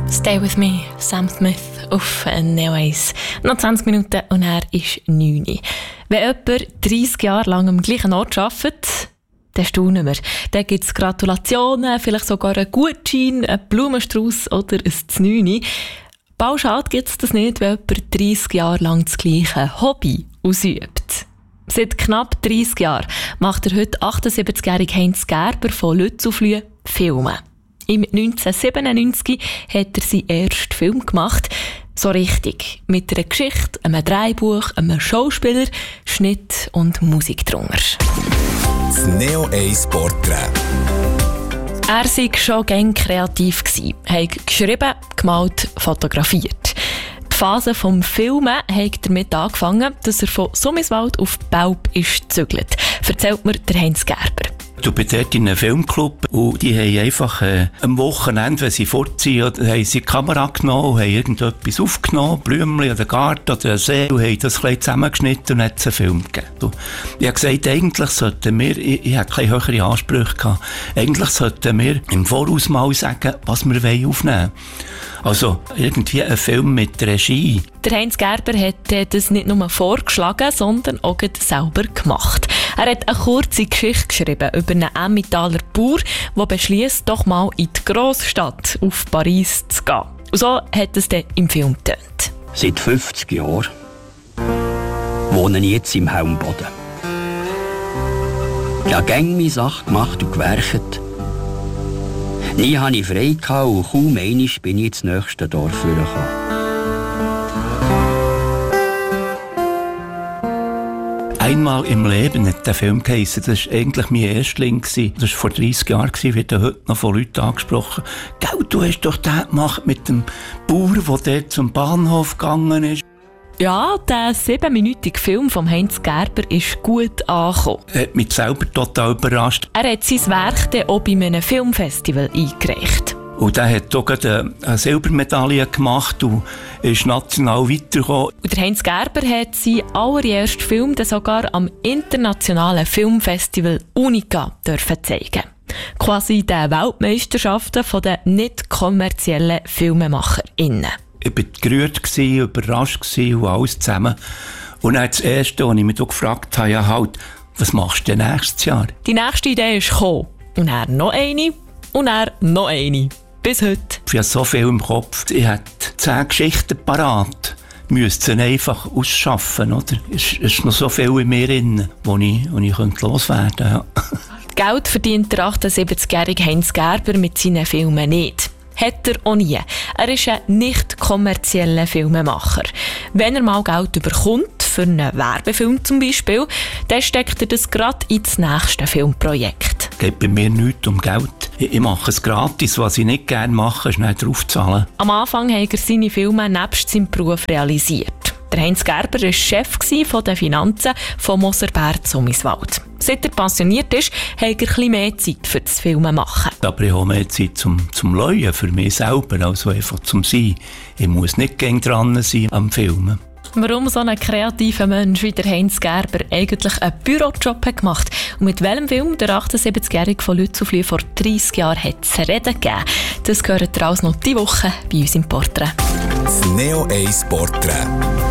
Stay with me, Sam Smith auf Neo 1. Noch 20 Minuten und er ist 9. Wenn jemand 30 Jahre lang am gleichen Ort arbeitet, dann staunen wir. Dann gibt es Gratulationen, vielleicht sogar einen Gutschein, einen Blumenstrauß oder ein Znüni. Pauschal gibt es das nicht, wenn jemand 30 Jahre lang das gleiche Hobby ausübt. Seit knapp 30 Jahren macht der heute 78-jährige Heinz Gerber von Lützelflüh Filme. Im 1997 hat er seinen ersten Film gemacht. So richtig. Mit einer Geschichte, einem Drehbuch, einem Schauspieler, Schnitt und Musik drunter. Das Neo 1 Porträt. Er war schon gern kreativ, hat geschrieben, gemalt, fotografiert. Die Phase des Filmen hat damit angefangen, dass er von Summiswald auf Belp ist gezügelt. Erzählt mir der Heinz Gerber. Ich bin dort in einem Filmclub und die haben einfach am Wochenende, wenn sie fortziehen, haben sie die Kamera genommen und haben irgendetwas aufgenommen, Blümchen oder Garten oder einen See und haben das ein zusammengeschnitten und hat einen Film gegeben. Und ich habe gesagt, eigentlich sollten wir, ich hatte ein höhere Ansprüche gehabt, eigentlich sollten wir im Voraus mal sagen, was wir aufnehmen wollen. Also irgendwie ein Film mit Regie. Der Heinz Gerber hat das nicht nur vorgeschlagen, sondern auch selber gemacht. Er hat eine kurze Geschichte geschrieben über einen Emmentaler Bauer, der beschliesst, doch mal in die Grossstadt auf Paris zu gehen. Und so hat es dann im Film getönt. Seit 50 Jahren wohne ich jetzt im Helmboden. Ich habe gerne meine Sache gemacht und gewerkt. Nie hatte ich frei und kaum einmal bin ich ins nächste Dorf gekommen. Einmal im Leben hat der Film geheissen. Das war eigentlich mein Erstling. Das war vor 30 Jahren, wird heute noch von Leuten angesprochen. «Gell, du hast doch den gemacht mit dem Bauer, der dort zum Bahnhof gegangen ist.» Ja, der 7-minütige Film von Heinz Gerber ist gut angekommen. Er hat mich selber total überrascht. Er hat sein Werk dann auch bei einem Filmfestival eingereicht. Und er hat auch eine Silbermedaille gemacht und ist national weitergekommen. Und der Heinz Gerber hat seinen allerersten Film dann sogar am internationalen Filmfestival Unica dürfen zeigen. Quasi den Weltmeisterschaften der nicht kommerziellen FilmemacherInnen. Ich war gerührt, überrascht und alles zusammen. Und dann das Erste, was ich mich gefragt habe, ja halt, was machst du denn nächstes Jahr? Die nächste Idee ist gekommen. Und er noch eine und er noch eine. Bis heute. Ich habe so viel im Kopf. Ich hatte 10 Geschichten parat. Ich müsste sie einfach ausschaffen, oder? Es ist noch so viel in mir drin, wo ich loswerden könnte. Ja. Geld verdient der 78-jährige Heinz Gerber mit seinen Filmen nicht. Hat er auch nie. Er ist ein nicht kommerzieller Filmemacher. Wenn er mal Geld bekommt, für einen Werbefilm zum Beispiel, dann steckt er das gerade ins nächste Filmprojekt. Es geht bei mir nichts um Geld. Ich mache es gratis. Was ich nicht gerne mache, ist nicht draufzahlen. Am Anfang hat er seine Filme nebst seinem Beruf realisiert. Der Heinz Gerber war Chef von den Finanzen von Moser-Berg Summiswald. Seit er pensioniert ist, hat er etwas mehr Zeit für das Filmen machen. Aber ich habe mehr Zeit zum Leuen, für mich selber, also einfach zum Sein. Ich muss nicht gern dran sein am Filmen. Warum so ein kreativer Mensch wie der Heinz Gerber eigentlich einen Bürojob hat gemacht und mit welchem Film der 78-Jährige von Lützelflüh vor 30 Jahren hat zu reden gegeben, das gehört ihr alles noch diese Woche bei uns im Porträt. Das Neo 1 Porträt.